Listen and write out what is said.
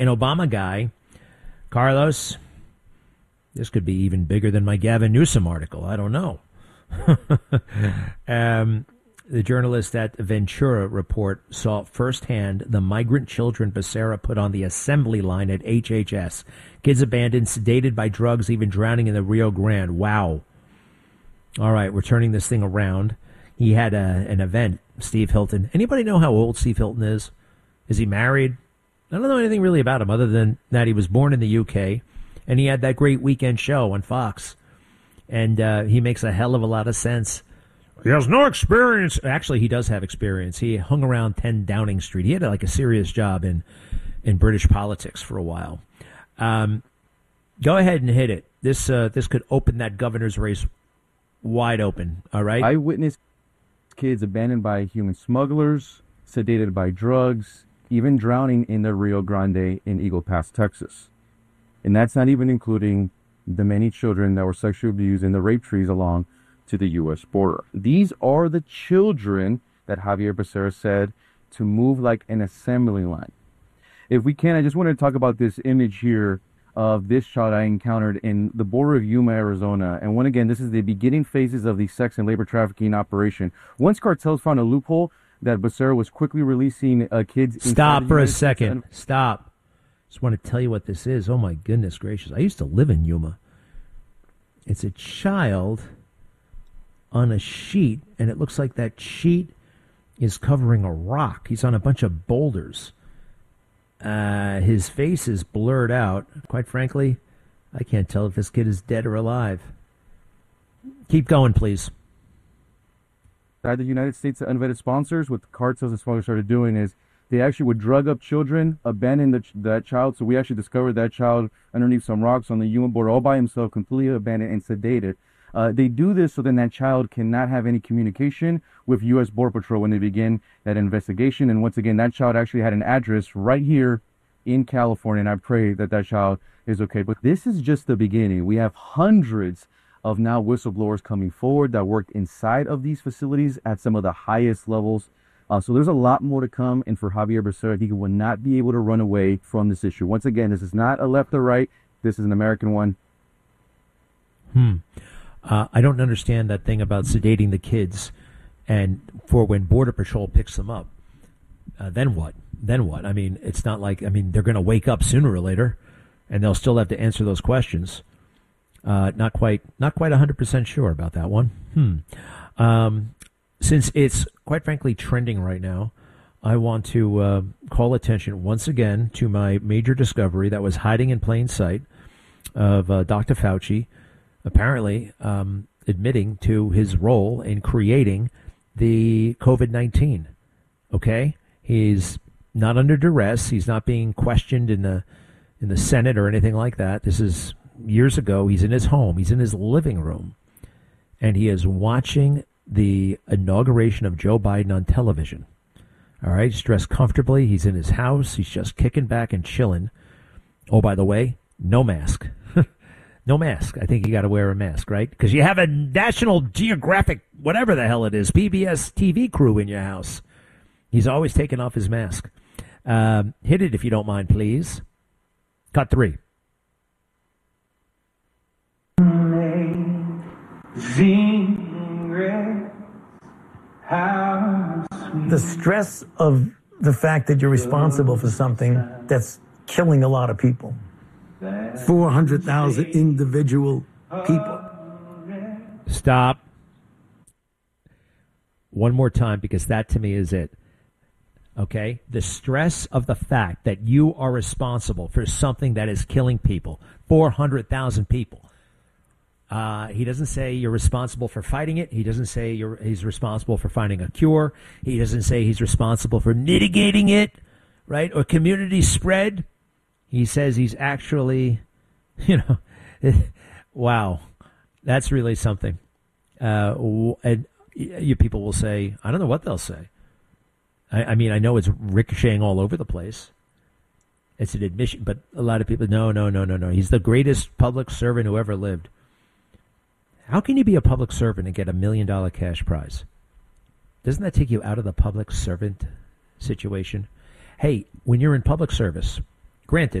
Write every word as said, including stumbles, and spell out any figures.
an Obama guy, Carlos, this could be even bigger than my Gavin Newsom article. I don't know. um, the journalist at Ventura Report saw firsthand the migrant children Becerra put on the assembly line at H H S. Kids abandoned, sedated by drugs, even drowning in the Rio Grande. Wow. All right, we're turning this thing around. He had a, an event, Steve Hilton. Anybody know how old Steve Hilton is? Is he married? I don't know anything really about him other than that he was born in the U K, and he had that great weekend show on Fox. And uh, he makes a hell of a lot of sense. He has no experience. Actually, he does have experience. He hung around ten Downing Street. He had like a serious job in, in British politics for a while. Um, go ahead and hit it. This uh, this could open that governor's race wide open. All right. I witnessed kids abandoned by human smugglers, sedated by drugs, even drowning in the Rio Grande in Eagle Pass, Texas. And that's not even including the many children that were sexually abused in the rape trees along to the U S border. These are the children that Javier Becerra said to move like an assembly line. If we can, I just want to talk about this image here of this child I encountered in the border of Yuma, Arizona. And when again, this is the beginning phases of the sex and labor trafficking operation. Once cartels found a loophole that Becerra was quickly releasing uh, kids. Stop for a second. Stop. Just want to tell you what this is. Oh my goodness gracious. I used to live in Yuma. It's a child on a sheet, and it looks like that sheet is covering a rock. He's on a bunch of boulders. Uh, his face is blurred out. Quite frankly, I can't tell if this kid is dead or alive. Keep going, please. The United States unvetted sponsors, what the cartels and smugglers started doing is they actually would drug up children, abandon the, that child. So we actually discovered that child underneath some rocks on the Yuma border all by himself, completely abandoned and sedated. Uh, they do this so then that child cannot have any communication with U S Border Patrol when they begin that investigation. And once again, that child actually had an address right here in California, and I pray that that child is okay. But this is just the beginning. We have hundreds of now whistleblowers coming forward that worked inside of these facilities at some of the highest levels. Uh, so there's a lot more to come. And for Javier Becerra, he will not be able to run away from this issue. Once again, this is not a left or right. This is an American one. Hmm. Uh, I don't understand that thing about sedating the kids, and for when Border Patrol picks them up, uh, then what? Then what? I mean, it's not like, I mean, they're going to wake up sooner or later, and they'll still have to answer those questions. Uh, not quite, not quite one hundred percent sure about that one. Hmm. Um, since it's, quite frankly, trending right now, I want to uh, call attention once again to my major discovery that was hiding in plain sight of uh, Doctor Fauci, apparently um, admitting to his role in creating the COVID nineteen. Okay? He's not under duress. He's not being questioned in the in the Senate or anything like that. This is years ago. He's in his home. He's in his living room. And he is watching the inauguration of Joe Biden on television. All right? He's dressed comfortably. He's in his house. He's just kicking back and chilling. Oh, by the way, no mask. No mask. I think you got to wear a mask, right? Because you have a National Geographic, whatever the hell it is, P B S T V crew in your house. He's always taking off his mask. Um, hit it if you don't mind, please. Cut three. The stress of the fact that you're responsible for something that's killing a lot of people. four hundred thousand individual people. Stop. One more time, because that to me is it. Okay? The stress of the fact that you are responsible for something that is killing people. four hundred thousand people. Uh, he doesn't say you're responsible for fighting it. He doesn't say you're, he's responsible for finding a cure. He doesn't say he's responsible for mitigating it, right? Or community spread. He says he's actually, you know, wow, that's really something. Uh, and you people will say, I don't know what they'll say. I, I mean, I know it's ricocheting all over the place. It's an admission, but a lot of people, no, no, no, no, no. He's the greatest public servant who ever lived. How can you be a public servant and get a million dollar cash prize? Doesn't that take you out of the public servant situation? Hey, when you're in public service, Granted,